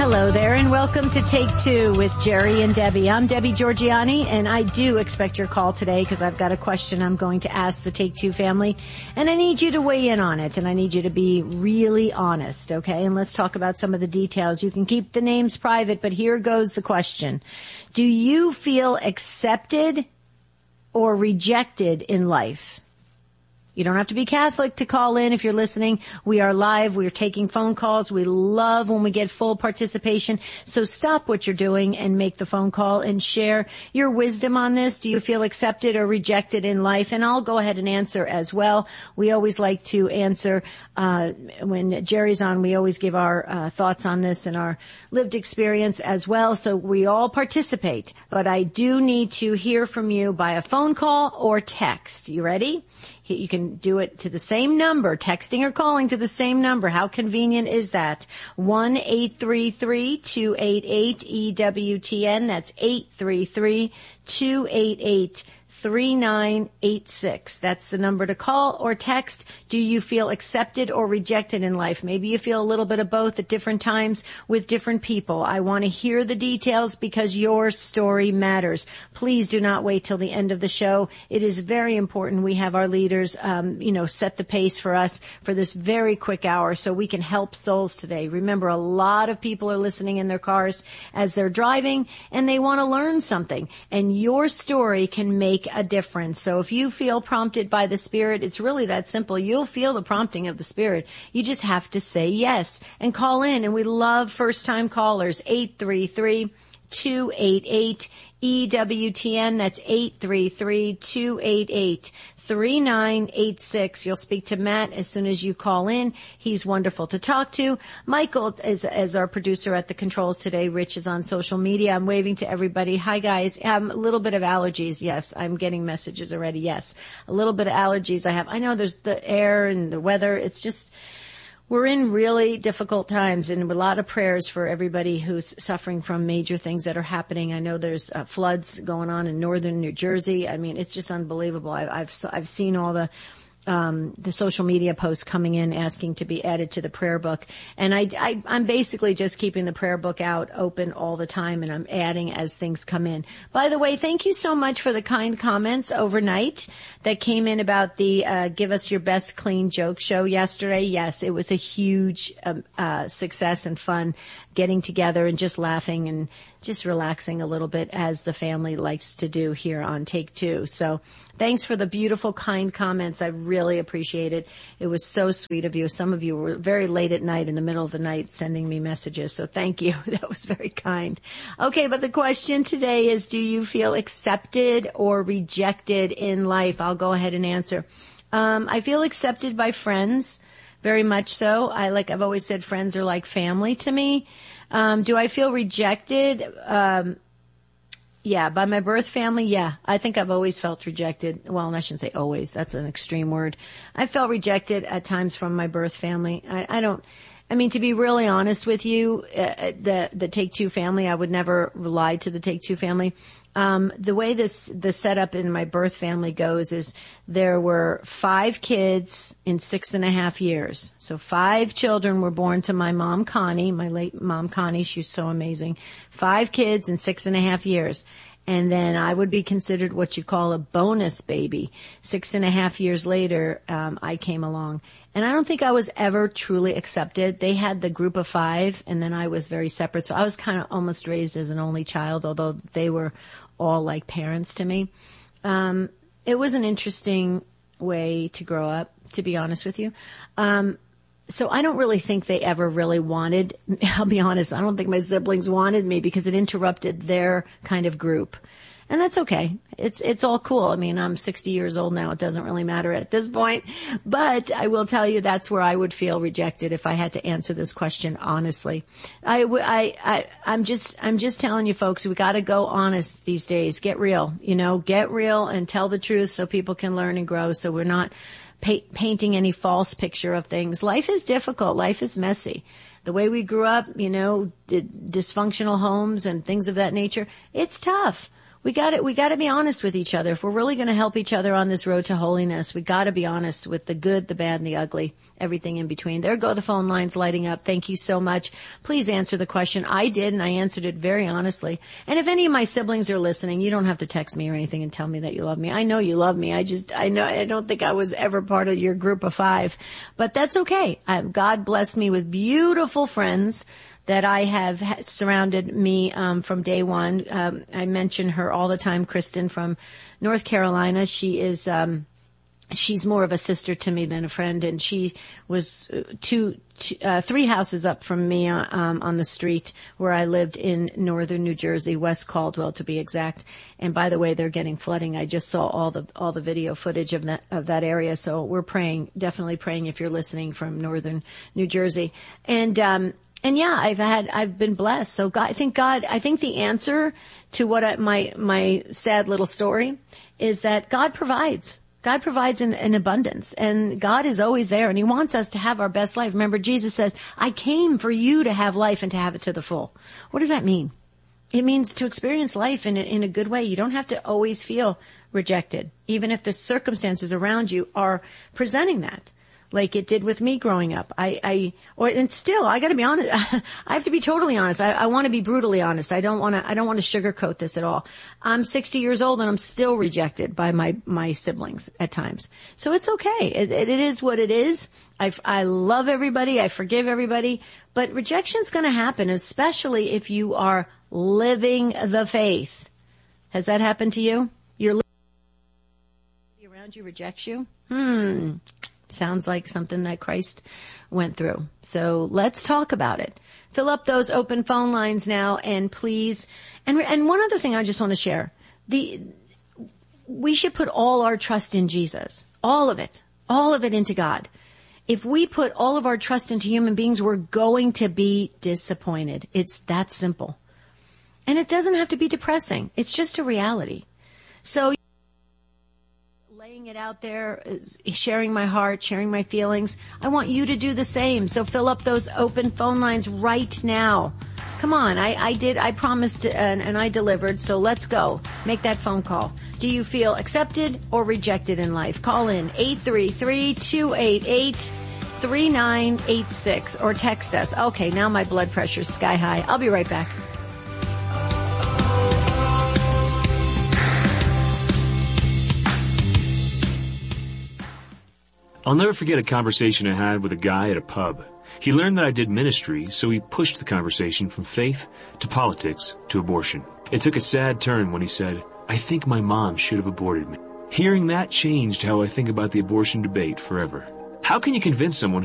Hello there, and welcome to Take Two with Jerry and Debbie. I'm Debbie Georgiani, and I do expect your call today because I've got a question I'm going to ask the Take Two family, and I need you to weigh in on it, and I need you to be really honest, okay? And let's talk about some of the details. You can keep the names private, but here goes the question. Do you feel accepted or rejected in life? You don't have to be Catholic to call in if you're listening. We are live. We're taking phone calls. We love when we get full participation. So stop what you're doing and make the phone call and share your wisdom on this. Do you feel accepted or rejected in life? And I'll go ahead and answer as well. We always like to answer, when Jerry's on, we always give our thoughts on this and our lived experience as well. So we all participate. But I do need to hear from you by a phone call or text. You ready? You can do it to the same number, texting or calling to the same number. How convenient is that? 1-833-288-EWTN. That's 833-288-3986. That's the number to call or text. Do you feel accepted or rejected in life? Maybe you feel a little bit of both at different times with different people. I want to hear the details because your story matters. Please do not wait till the end of the show. It is very important we have our leaders, set the pace for us for this very quick hour so we can help souls today. Remember, a lot of people are listening in their cars as they're driving and they want to learn something, and your story can make a difference. So if you feel prompted by the Spirit, it's really that simple. You'll feel the prompting of the Spirit. You just have to say yes and call in. And we love first-time callers. 833-288-EWTN. That's 833-288-3986. You'll speak to Matt as soon as you call in. He's wonderful to talk to. Michael is as our producer at the controls today. Rich is on social media. I'm waving to everybody. Hi guys. A little bit of allergies. Yes, I'm getting messages already. Yes, a little bit of allergies I have. I know there's the air and the weather. It's just, we're in really difficult times, and a lot of prayers for everybody who's suffering from major things that are happening. I know there's floods going on in northern New Jersey. I mean, it's just unbelievable. I've seen all the social media posts coming in asking to be added to the prayer book. And I'm basically just keeping the prayer book out open all the time, and I'm adding as things come in. By the way, thank you so much for the kind comments overnight that came in about the Give Us Your Best Clean Joke show yesterday. Yes, it was a huge success and fun getting together and just laughing and just relaxing a little bit, as the family likes to do here on Take Two. So thanks for the beautiful, kind comments. I really appreciate it. It was so sweet of you. Some of you were very late at night, in the middle of the night, sending me messages. So thank you. That was very kind. Okay, but the question today is, do you feel accepted or rejected in life? I'll go ahead and answer. I feel accepted by friends, very much so. I've always said friends are like family to me. Do I feel rejected? Yeah, by my birth family, yeah. I think I've always felt rejected. Well, I shouldn't say always. That's an extreme word. I felt rejected at times from my birth family. To be really honest with you, the Take Two family, I would never lie to the Take Two family. The way the setup in my birth family goes is there were 5 kids in 6.5 years. So 5 children were born to my mom, Connie, my late mom, Connie. She's so amazing. 5 kids in 6.5 years. And then I would be considered what you call a bonus baby. 6.5 years later, I came along. And I don't think I was ever truly accepted. They had the group of 5, and then I was very separate. So I was kind of almost raised as an only child, although they were all like parents to me. It was an interesting way to grow up, to be honest with you. So I don't really think they ever really wanted, I'll be honest, I don't think my siblings wanted me because it interrupted their kind of group. And that's okay. It's all cool. I mean, I'm 60 years old now. It doesn't really matter at this point. But I will tell you that's where I would feel rejected if I had to answer this question honestly. I'm just telling you folks, we got to go honest these days. Get real, get real and tell the truth so people can learn and grow, so we're not painting any false picture of things. Life is difficult. Life is messy. The way we grew up, dysfunctional homes and things of that nature, it's tough. We got to be honest with each other. If we're really going to help each other on this road to holiness, we got to be honest with the good, the bad, and the ugly. everything in between. There go the phone lines lighting up. Thank you so much. Please answer the question. I did, and I answered it very honestly. And if any of my siblings are listening, you don't have to text me or anything and tell me that you love me. I know you love me. I don't think I was ever part of your group of 5, but that's okay. God blessed me with beautiful friends that I have surrounded me from day one. I mention her all the time, Kristen from North Carolina. She is she's more of a sister to me than a friend, and she was 3 houses up from me on the street where I lived in northern New Jersey, West Caldwell to be exact. And by the way, they're getting flooding. I just saw all the video footage of that area. So we're definitely praying if you're listening from northern New Jersey. And yeah, I've been blessed. So I think the answer to what my sad little story is that God provides. God provides in abundance, and God is always there, and He wants us to have our best life. Remember, Jesus says, I came for you to have life and to have it to the full. What does that mean? It means to experience life in a good way. You don't have to always feel rejected, even if the circumstances around you are presenting that. Like it did with me growing up. And still, I gotta be honest, I have to be totally honest. I want to be brutally honest. I don't want to sugarcoat this at all. I'm 60 years old and I'm still rejected by my siblings at times. So it's okay. It is what it is. I love everybody. I forgive everybody. But rejection's gonna happen, especially if you are living the faith. Has that happened to you? You're living around you rejects you? Sounds like something that Christ went through. So let's talk about it. Fill up those open phone lines now, and please. And one other thing I just want to share. We should put all our trust in Jesus. All of it into God. If we put all of our trust into human beings, we're going to be disappointed. It's that simple. And it doesn't have to be depressing. It's just a reality. So laying it out there, sharing my heart, sharing my feelings. I want you to do the same. So fill up those open phone lines right now. Come on. I promised and I delivered. So let's go. Make that phone call. Do you feel accepted or rejected in life? Call in 833-288-3986 or text us. Okay. Now my blood pressure's sky high. I'll be right back. I'll never forget a conversation I had with a guy at a pub. He learned that I did ministry, so he pushed the conversation from faith to politics to abortion. It took a sad turn when he said, I think my mom should have aborted me. Hearing that changed how I think about the abortion debate forever. How can you convince someone